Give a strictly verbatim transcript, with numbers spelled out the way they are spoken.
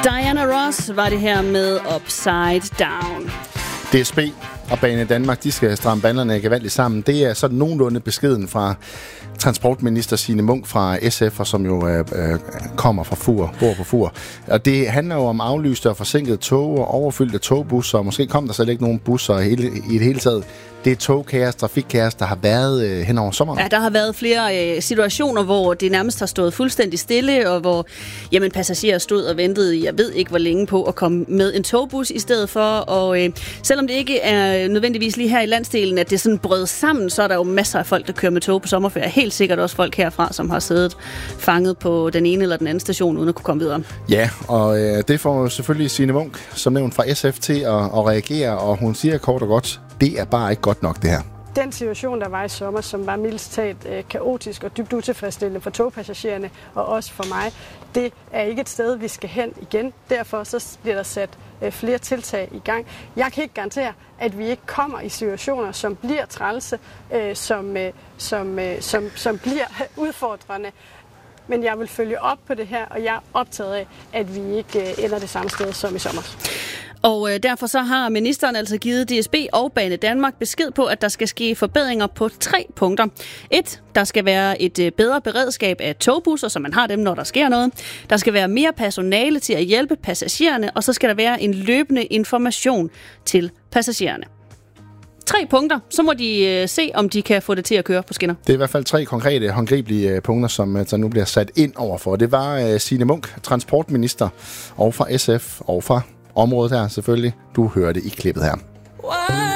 Diana Ross var det her med Upside Down. D S B og Banedanmark, de skal stramme banderne gevaldigt sammen. Det er sådan nogenlunde beskeden fra transportminister Signe Munk fra S F, og som jo øh, øh, kommer fra Fur, bor på Fur. Og det handler jo om aflyste og forsinkede tog og overfyldte togbusser, og måske kom der slet ikke nogen busser i, hele, i det hele taget. Det er togkaos, trafikkaos, der har været øh, hen over sommeren. Ja, der har været flere øh, situationer, hvor det nærmest har stået fuldstændig stille, og hvor jamen, passagerer stod og ventede, jeg ved ikke hvor længe, på at komme med en togbus i stedet for. Og øh, selvom det ikke er nødvendigvis lige her i landsdelen, at det sådan brød sammen, så er der jo masser af folk, der kører med tog på sommerferie. Helt sikkert også folk herfra, som har siddet fanget på den ene eller den anden station, uden at kunne komme videre. Ja, og øh, det får selvfølgelig Signe Munk, som nævnt fra S F, til at, at reagere, og hun siger kort og godt, det er bare ikke godt nok det her. Den situation, der var i sommer, som var mildest talt øh, kaotisk og dybt utilfredsstillende for togpassagererne og også for mig, det er ikke et sted, vi skal hen igen. Derfor så bliver der sat øh, flere tiltag i gang. Jeg kan ikke garantere, at vi ikke kommer i situationer, som bliver trælse, øh, som, øh, som, øh, som, som bliver udfordrende. Men jeg vil følge op på det her, og jeg er optaget af, at vi ikke øh, ender det samme sted som i sommer. Og øh, derfor så har ministeren altså givet D S B og Banedanmark besked på, at der skal ske forbedringer på tre punkter. Et, der skal være et øh, bedre beredskab af togbusser, så man har dem, når der sker noget. Der skal være mere personale til at hjælpe passagererne, og så skal der være en løbende information til passagererne. Tre punkter, så må de øh, se, om de kan få det til at køre på skinner. Det er i hvert fald tre konkrete, håndgribelige øh, punkter, som øh, der nu bliver sat ind overfor. Det var øh, Signe Munk, transportminister, og fra S F, og fra området her selvfølgelig. Du hørte i klippet her.